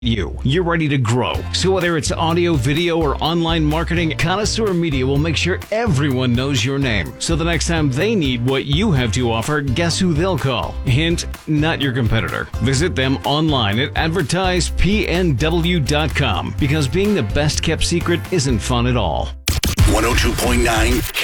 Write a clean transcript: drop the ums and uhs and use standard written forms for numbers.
You're ready to grow. So whether it's audio, video, or online marketing, Connoisseur Media will make sure everyone knows your name. So the next time they need what you have to offer, guess who they'll call? Hint, not your competitor. Visit them online at advertisepnw.com because being the best kept secret isn't fun at all. 102.9